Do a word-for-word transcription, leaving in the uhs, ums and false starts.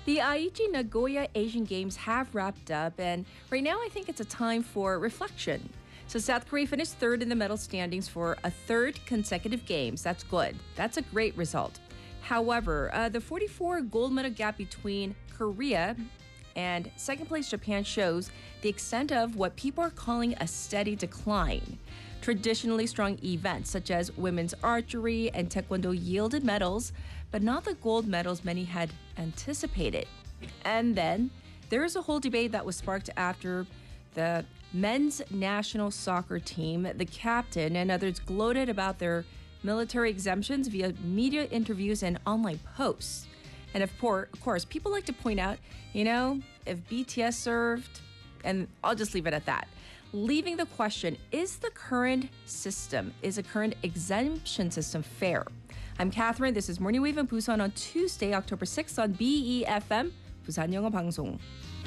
The Aichi Nagoya Asian Games have wrapped up, and right now I think it's a time for reflection. So South Korea finished third in the medal standings for a third consecutive games. That's good. That's a great result. However, uh, the forty-four gold medal gap between Korea and second place Japan shows the extent of what people are calling a steady decline. Traditionally strong events such as women's archery and taekwondo yielded medals, but not the gold medals many had anticipated. And then there is a whole debate that was sparked after the men's national soccer team, the captain, and others gloated about their military exemptions via media interviews and online posts. And of course, people like to point out, you know, if B T S served, and I'll just leave it at that. Leaving the question, is the current system, is the current exemption system fair? I'm Catherine. This is Morning Wave in Busan on Tuesday, October sixth on B E F M, Busan 영어 방송.